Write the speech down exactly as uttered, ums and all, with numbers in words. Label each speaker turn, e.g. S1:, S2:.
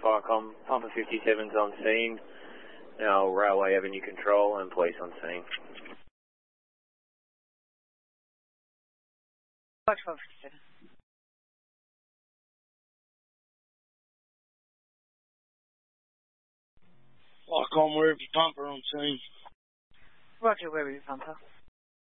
S1: Firecom, Pumper fifty-seven's on scene. Now Railway Avenue Control and police on scene.
S2: Watch Pumper fifty-seven.
S3: Firecom, wherever you Pumper on scene.
S2: Roger, wherever you Pumper.